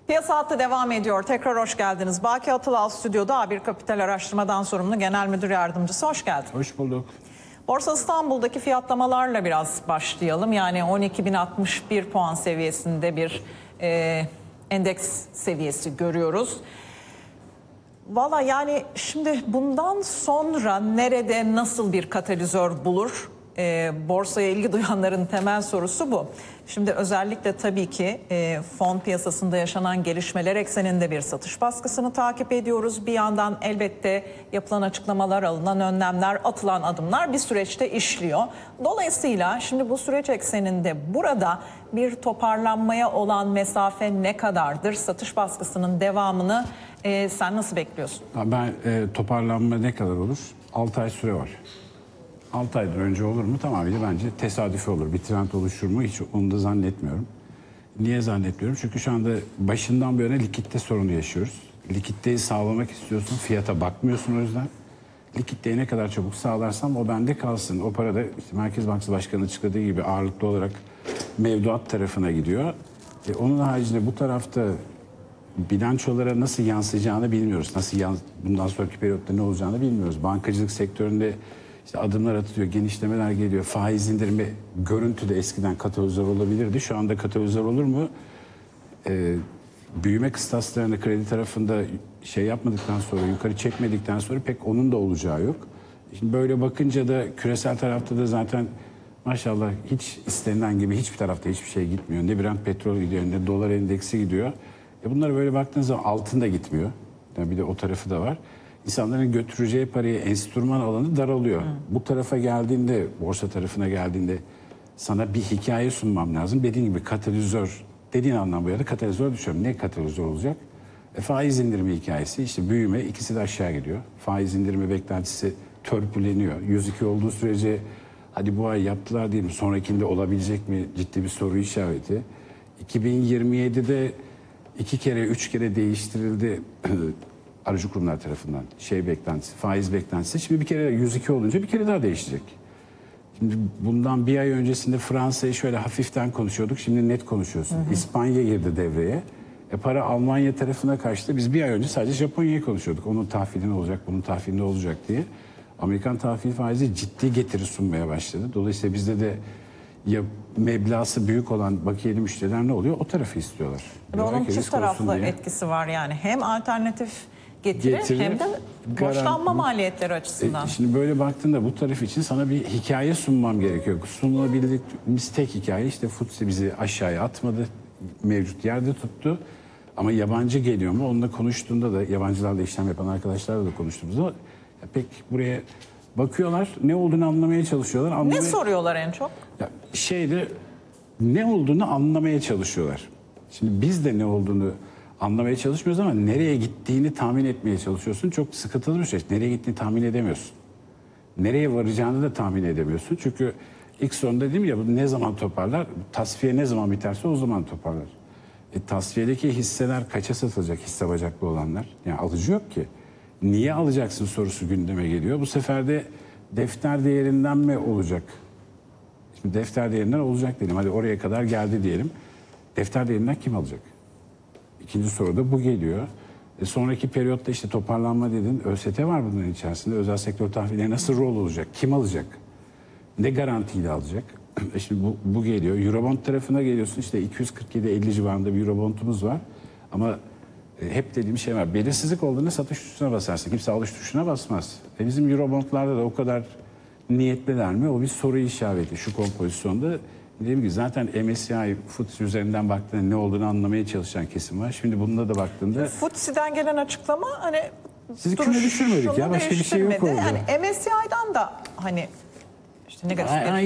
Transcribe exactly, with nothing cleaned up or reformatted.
Piyasa hattı devam ediyor. Tekrar hoş geldiniz. Baki Atılal stüdyoda A bir Kapital Araştırmadan sorumlu Genel Müdür Yardımcısı. Hoş geldin. Hoş bulduk. Borsa İstanbul'daki fiyatlamalarla biraz başlayalım. Yani on iki bin altmış bir puan seviyesinde bir e, endeks seviyesi görüyoruz. Valla yani şimdi bundan sonra nerede nasıl bir katalizör bulur? E, borsaya ilgi duyanların temel sorusu bu. Şimdi özellikle tabii ki e, fon piyasasında yaşanan gelişmeler ekseninde bir satış baskısını takip ediyoruz. Bir yandan elbette yapılan açıklamalar, alınan önlemler, atılan adımlar bir süreçte işliyor. Dolayısıyla şimdi bu süreç ekseninde burada bir toparlanmaya olan mesafe ne kadardır? Satış baskısının devamını e, sen nasıl bekliyorsun? Ben e, toparlanma ne kadar olur? altı ay süre var. altı aydan önce olur mu? Tamamıyla bence tesadüfi olur. Bir trend oluşur mu? Hiç onu da zannetmiyorum. Niye zannetmiyorum? Çünkü şu anda başından bu yana likitte sorunu yaşıyoruz. Likiditeyi sağlamak istiyorsun. Fiyata bakmıyorsun o yüzden. Likiditeyi ne kadar çabuk sağlarsam o bende kalsın. O para da işte Merkez Bankası Başkanı açıkladığı gibi ağırlıklı olarak mevduat tarafına gidiyor. E, onun haricinde bu tarafta bilançolara nasıl yansıyacağını bilmiyoruz. Nasıl yans bundan sonraki periyotta ne olacağını bilmiyoruz. Bankacılık sektöründe işte adımlar atılıyor, genişlemeler geliyor. Faiz indirimi görüntüde eskiden katalizör olabilirdi. Şu anda katalizör olur mu? Ee, büyüme kıstaslarını kredi tarafında şey yapmadıktan sonra, yukarı çekmedikten sonra pek onun da olacağı yok. Şimdi böyle bakınca da küresel tarafta da zaten maşallah hiç istenilen gibi hiçbir tarafta hiçbir şey gitmiyor. Ne Brent petrol gidiyor, ne dolar endeksi gidiyor. E bunlara böyle baktığınız zaman altın da gitmiyor. Yani bir de o tarafı da var. İnsanların götüreceği parayı, enstrüman alanı daralıyor. Hmm. Bu tarafa geldiğinde, borsa tarafına geldiğinde sana bir hikaye sunmam lazım. Dediğim gibi katalizör, dediğin anlamda bu yerde katalizör düşüyorum. Ne katalizör olacak? E, faiz indirimi hikayesi, işte büyüme, ikisi de aşağı gidiyor. Faiz indirimi beklentisi törpüleniyor. yüz iki olduğu sürece hadi bu ay yaptılar diyelim, sonrakinde olabilecek mi? Ciddi bir soru işareti. iki bin yirmi yedide iki kere, üç kere değiştirildi aracı kurumlar tarafından şey beklentisi, faiz beklentisi. Şimdi bir kere yüz iki olunca bir kere daha değişecek. Şimdi bundan bir ay öncesinde Fransa'yı şöyle hafiften konuşuyorduk. Şimdi net konuşuyorsun. Hı hı. İspanya girdi devreye. E para Almanya tarafına kaçtı. Biz bir ay önce sadece Japonya'yı konuşuyorduk. Onun tahvili ne olacak, bunun tahvili ne olacak diye. Amerikan tahvil faizi ciddi getiri sunmaya başladı. Dolayısıyla bizde de ya meblası büyük olan bakiyeli müşteriler ne oluyor? O tarafı istiyorlar. Ve onun çift taraflı etkisi var yani. Hem alternatif getirir, getirir hem de borçlanma maliyetleri açısından. E, şimdi böyle baktığında bu taraf için sana bir hikaye sunmam gerekiyor. Sunulabildiğimiz tek hikaye işte F T S E bizi aşağıya atmadı. Mevcut yerde tuttu. Ama yabancı geliyor mu? Onunla konuştuğunda da yabancılarla işlem yapan arkadaşlarla da konuştuğumuzda ya pek buraya bakıyorlar. Ne olduğunu anlamaya çalışıyorlar. Anlamaya... Ne soruyorlar en çok? Ya şeyde ne olduğunu anlamaya çalışıyorlar. Şimdi biz de ne olduğunu anlamaya çalışmıyoruz ama nereye gittiğini tahmin etmeye çalışıyorsun. Çok sıkıntılı bir şey. Nereye gittiğini tahmin edemiyorsun. Nereye varacağını da tahmin edemiyorsun. Çünkü ilk sonunda dedim ya bu ne zaman toparlar? Tasfiye ne zaman biterse o zaman toparlar. E, tasfiyedeki hisseler kaça satılacak hisse bacaklı olanlar? Yani alıcı yok ki. Niye alacaksın sorusu gündeme geliyor. Bu sefer de defter değerinden mi olacak? Şimdi defter değerinden olacak dedim. Hadi oraya kadar geldi diyelim. Defter değerinden kim alacak? İkinci soruda bu geliyor. E sonraki periyotta işte toparlanma dedin. ÖST var bunların içerisinde. Özel sektör tahvilleri nasıl rol olacak? Kim alacak? Ne garantiyle alacak? E şimdi bu, bu geliyor. Eurobond tarafına geliyorsun. İşte iki yüz kırk yedi elli civarında bir Eurobond'umuz var. Ama e, hep dediğim şey var. Belirsizlik olduğunda satış tuşuna basarsın. Kimse alış tuşuna basmaz. E bizim Eurobond'larda da o kadar niyetliler mi? O bir soru işareti şu kompozisyonda. Dediğim gibi zaten M S C I F T S E üzerinden baktığında ne olduğunu anlamaya çalışan kesim var. Şimdi bununla da baktığında... F T S E'den gelen açıklama hani... Sizi küme düşürmedik ya. Başka bir şey yok orada. Yani M S C I'dan da hani işte negatif...